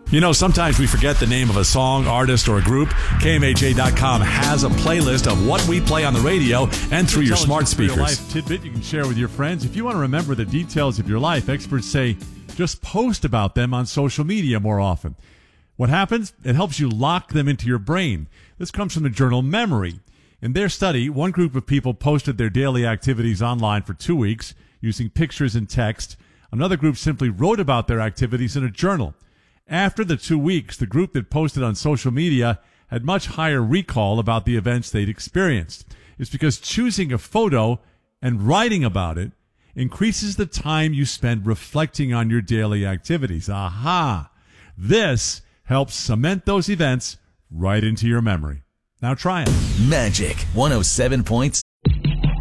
You know, sometimes we forget the name of a song, artist, or a group. KMHA.com has a playlist of what we play on the radio and through your smart speakers. Life tidbit you can share with your friends. If you want to remember the details of your life, experts say just post about them on social media more often. What happens? It helps you lock them into your brain. This comes from the journal Memory. In their study, one group of people posted their daily activities online for 2 weeks using pictures and text. Another group simply wrote about their activities in a journal. After the 2 weeks, the group that posted on social media had much higher recall about the events they'd experienced. It's because choosing a photo and writing about it increases the time you spend reflecting on your daily activities. Aha! This helps cement those events right into your memory. Now try it. Magic 107 points.